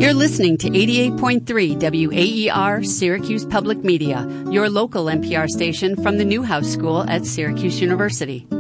You're listening to 88.3 WAER Syracuse Public Media, your local NPR station from the Newhouse School at Syracuse University.